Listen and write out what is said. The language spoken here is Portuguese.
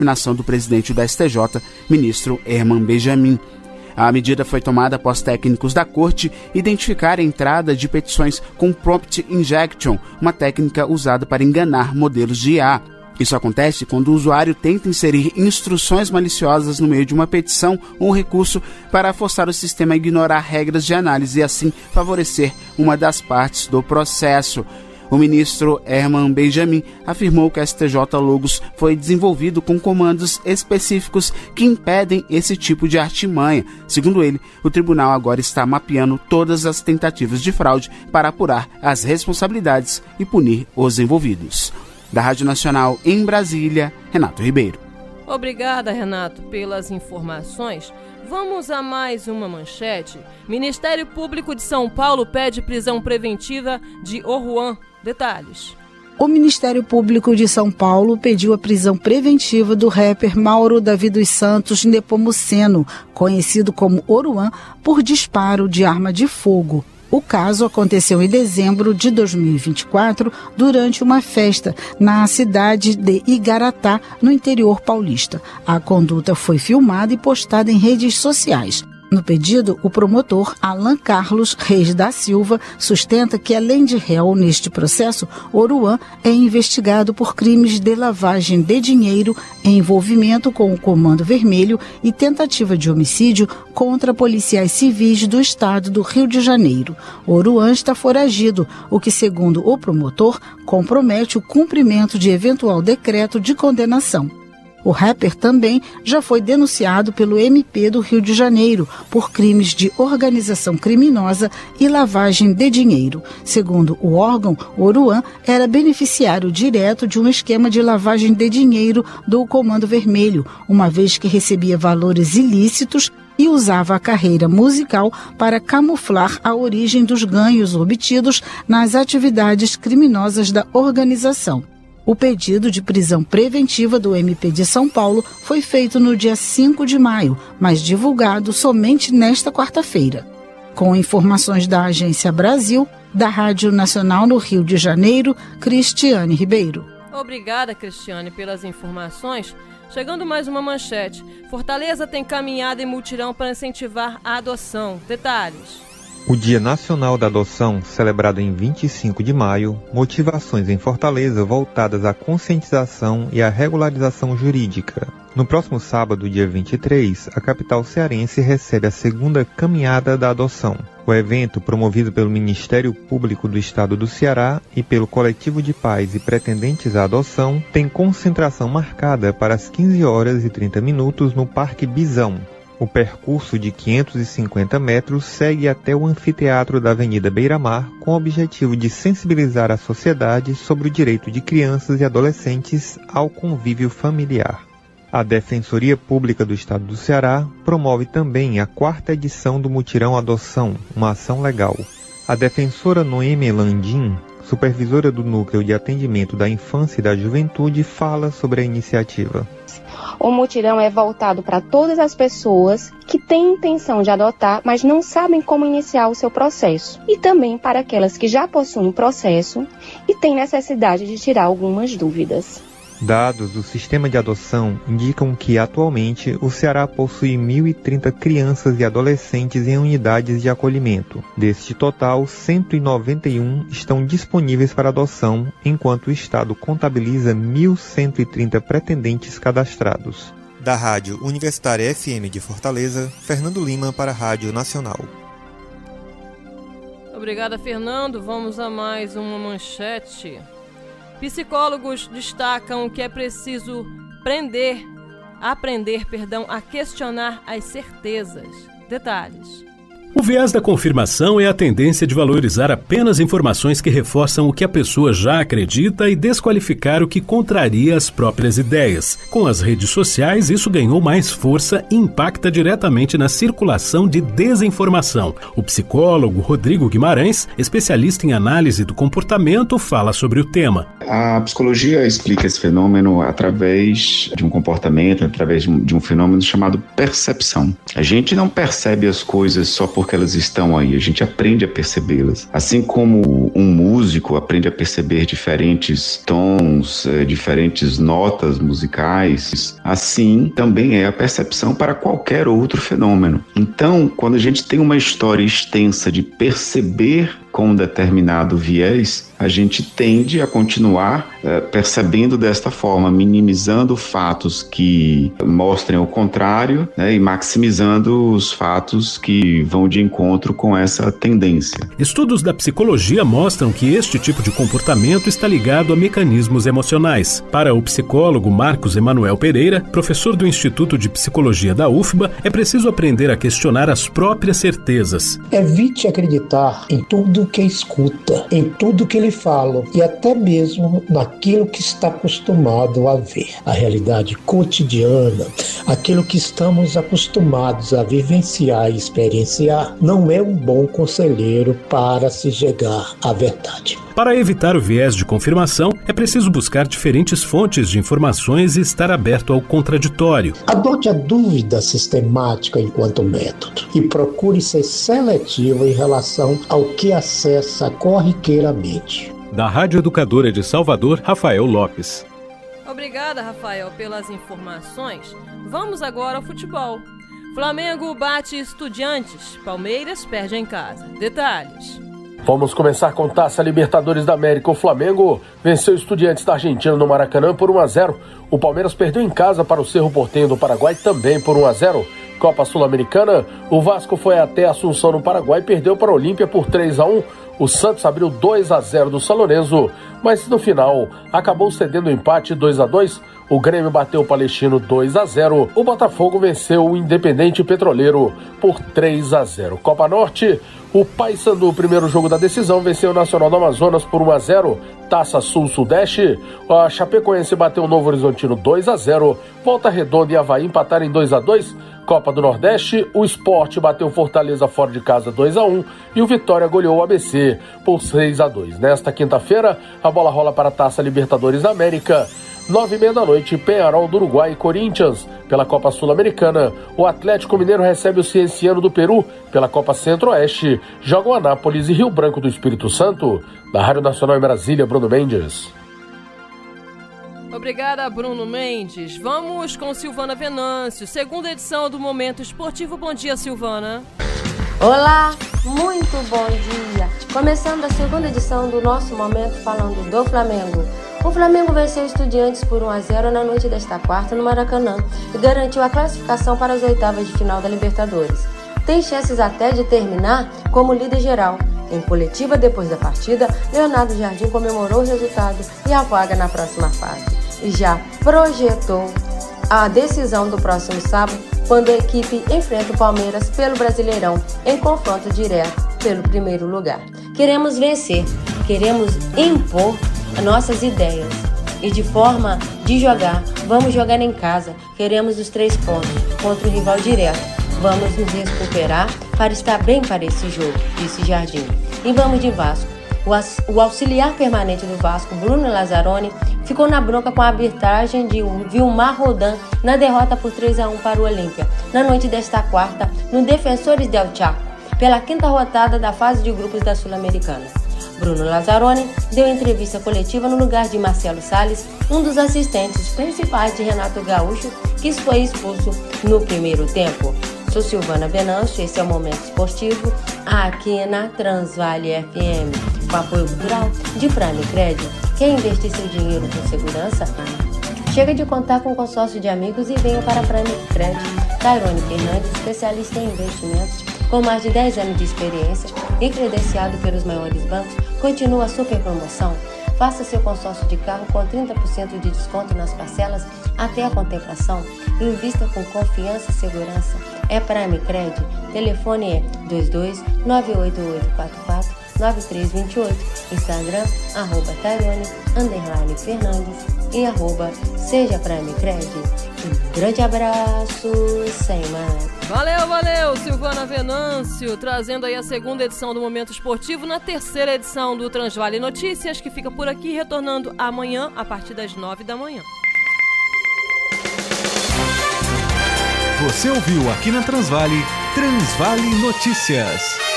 determinação do presidente do STJ, ministro Herman Benjamin. A medida foi tomada após técnicos da corte identificarem a entrada de petições com prompt injection, uma técnica usada para enganar modelos de IA. Isso acontece quando o usuário tenta inserir instruções maliciosas no meio de uma petição ou recurso para forçar o sistema a ignorar regras de análise e assim favorecer uma das partes do processo. O ministro Herman Benjamin afirmou que a STJ Logos foi desenvolvido com comandos específicos que impedem esse tipo de artimanha. Segundo ele, o tribunal agora está mapeando todas as tentativas de fraude para apurar as responsabilidades e punir os envolvidos. Da Rádio Nacional em Brasília, Renato Ribeiro. Obrigada, Renato, pelas informações. Vamos a mais uma manchete. Ministério Público de São Paulo pede prisão preventiva de Oruan. Detalhes. O Ministério Público de São Paulo pediu a prisão preventiva do rapper Mauro Davi dos Santos Nepomuceno, conhecido como Oruan, por disparo de arma de fogo. O caso aconteceu em dezembro de 2024, durante uma festa na cidade de Igaratá, no interior paulista. A conduta foi filmada e postada em redes sociais. No pedido, o promotor Alan Carlos Reis da Silva sustenta que, além de réu neste processo, Oruan é investigado por crimes de lavagem de dinheiro, envolvimento com o Comando Vermelho e tentativa de homicídio contra policiais civis do estado do Rio de Janeiro. Oruan está foragido, o que, segundo o promotor, compromete o cumprimento de eventual decreto de condenação. O rapper também já foi denunciado pelo MP do Rio de Janeiro por crimes de organização criminosa e lavagem de dinheiro. Segundo o órgão, Oruan era beneficiário direto de um esquema de lavagem de dinheiro do Comando Vermelho, uma vez que recebia valores ilícitos e usava a carreira musical para camuflar a origem dos ganhos obtidos nas atividades criminosas da organização. O pedido de prisão preventiva do MP de São Paulo foi feito no dia 5 de maio, mas divulgado somente nesta quarta-feira. Com informações da Agência Brasil, da Rádio Nacional no Rio de Janeiro, Cristiane Ribeiro. Obrigada, Cristiane, pelas informações. Chegando mais uma manchete. Fortaleza tem caminhada e mutirão para incentivar a adoção. Detalhes. O Dia Nacional da Adoção, celebrado em 25 de maio, motivações em Fortaleza voltadas à conscientização e à regularização jurídica. No próximo sábado, dia 23, a capital cearense recebe a segunda Caminhada da Adoção. O evento, promovido pelo Ministério Público do Estado do Ceará e pelo Coletivo de Pais e Pretendentes à Adoção, tem concentração marcada para as 15 horas e 30 minutos no Parque Bisão. O percurso de 550 metros segue até o anfiteatro da Avenida Beira-Mar, com o objetivo de sensibilizar a sociedade sobre o direito de crianças e adolescentes ao convívio familiar. A Defensoria Pública do Estado do Ceará promove também a 4ª edição do Mutirão Adoção, uma ação legal. A defensora Noêmia Landim, supervisora do Núcleo de Atendimento da Infância e da Juventude, fala sobre a iniciativa. O mutirão é voltado para todas as pessoas que têm intenção de adotar, mas não sabem como iniciar o seu processo. E também para aquelas que já possuem um processo e têm necessidade de tirar algumas dúvidas. Dados do sistema de adoção indicam que, atualmente, o Ceará possui 1.030 crianças e adolescentes em unidades de acolhimento. Deste total, 191 estão disponíveis para adoção, enquanto o Estado contabiliza 1.130 pretendentes cadastrados. Da Rádio Universitária FM de Fortaleza, Fernando Lima para a Rádio Nacional. Obrigada, Fernando. Vamos a mais uma manchete. Psicólogos destacam que é preciso aprender a questionar as certezas. Detalhes. O viés da confirmação é a tendência de valorizar apenas informações que reforçam o que a pessoa já acredita e desqualificar o que contraria as próprias ideias. Com as redes sociais, isso ganhou mais força e impacta diretamente na circulação de desinformação. O psicólogo Rodrigo Guimarães, especialista em análise do comportamento, fala sobre o tema. A psicologia explica esse fenômeno através de um comportamento, através de um fenômeno chamado percepção. A gente não percebe as coisas só por porque elas estão aí, a gente aprende a percebê-las. Assim como um músico aprende a perceber diferentes tons, diferentes notas musicais, assim também é a percepção para qualquer outro fenômeno. Então, quando a gente tem uma história extensa de perceber com um determinado viés, a gente tende a continuar percebendo desta forma, minimizando fatos que mostrem o contrário, né, e maximizando os fatos que vão de encontro com essa tendência. Estudos da psicologia mostram que este tipo de comportamento está ligado a mecanismos emocionais. Para o psicólogo Marcos Emanuel Pereira, professor do Instituto de Psicologia da UFBA, é preciso aprender a questionar as próprias certezas. Evite acreditar em tudo que escuta, em tudo que lhe falam e até mesmo naquilo que está acostumado a ver. A realidade cotidiana, aquilo que estamos acostumados a vivenciar e experienciar, não é um bom conselheiro para se chegar à verdade. Para evitar o viés de confirmação, é preciso buscar diferentes fontes de informações e estar aberto ao contraditório. Adote a dúvida sistemática enquanto método e procure ser seletivo em relação ao que acessa corriqueiramente. Da Rádio Educadora de Salvador, Rafael Lopes. Obrigada, Rafael, pelas informações. Vamos agora ao futebol. Flamengo bate Estudiantes, Palmeiras perde em casa. Detalhes. Vamos começar com Taça Libertadores da América. O Flamengo venceu Estudiantes da Argentina no Maracanã por 1-0. O Palmeiras perdeu em casa para o Cerro Porteño do Paraguai também por 1-0. Copa Sul-Americana, o Vasco foi até Assunção no Paraguai e perdeu para a Olímpia por 3-1. O Santos abriu 2-0 do São Lourenço, mas no final acabou cedendo o empate 2-2. O Grêmio bateu o Palestino 2-0. O Botafogo venceu o Independente Petroleiro por 3-0. Copa Norte, o Paysandu, o primeiro jogo da decisão, venceu o Nacional do Amazonas por 1-0. Taça Sul-Sudeste, a Chapecoense bateu o Novo Horizontino 2-0. Volta Redonda e Avaí empataram em 2-2. Copa do Nordeste, o Sport bateu o Fortaleza fora de casa 2-1 e o Vitória goleou o ABC por 6-2. Nesta quinta-feira, a bola rola para a Taça Libertadores da América. 9h30 da noite, Peñarol do Uruguai e Corinthians. Pela Copa Sul-Americana, o Atlético Mineiro recebe o Cienciano do Peru. Pela Copa Centro-Oeste, jogam Anápolis e Rio Branco do Espírito Santo. Da Rádio Nacional em Brasília, Bruno Mendes. Obrigada, Bruno Mendes. Vamos com Silvana Venâncio, segunda edição do Momento Esportivo. Bom dia, Silvana. Olá, muito bom dia. Começando a segunda edição do nosso Momento falando do Flamengo. O Flamengo venceu Estudiantes por 1-0 na noite desta quarta no Maracanã e garantiu a classificação para as oitavas de final da Libertadores. Tem chances até de terminar como líder geral. Em coletiva depois da partida, Leonardo Jardim comemorou o resultado e a vaga na próxima fase. E já projetou a decisão do próximo sábado, quando a equipe enfrenta o Palmeiras pelo Brasileirão, em confronto direto pelo primeiro lugar. Queremos vencer, queremos impor nossas ideias e de forma de jogar, vamos jogar em casa, queremos os 3 pontos contra o rival direto, vamos nos recuperar para estar bem para esse jogo, disse Jardim. E vamos de Vasco. O auxiliar permanente do Vasco, Bruno Lazzaroni, ficou na bronca com a arbitragem de Vilmar Roldan na derrota por 3-1 para o Olímpia, na noite desta quarta, no Defensores del Chaco, pela quinta rodada da fase de grupos da Sul-Americana. Bruno Lazzaroni deu entrevista coletiva no lugar de Marcelo Salles, um dos assistentes principais de Renato Gaúcho, que foi expulso no primeiro tempo. Sou Silvana Venâncio, esse é o Momento Esportivo, aqui na Transvale FM, com apoio cultural de Prime Cred. Quer investir seu dinheiro com segurança? Chega de contar com um consórcio de amigos e venha para a Prime Cred. Tairone Fernandes, especialista em investimentos, com mais de 10 anos de experiência e credenciado pelos maiores bancos, continua a super promoção. Faça seu consórcio de carro com 30% de desconto nas parcelas até a contemplação. Invista com confiança e segurança. É Prime Cred. Telefone é 22-98844-9328. Instagram, @Tairone_Fernandes e @Seja Prime Cred. Um grande abraço, sem mais. Valeu, Silvana Venâncio, trazendo aí a segunda edição do Momento Esportivo, na terceira edição do Transvale Notícias, que fica por aqui, retornando amanhã, a partir das 9 da manhã. Você ouviu aqui na Transvale Transvale Notícias.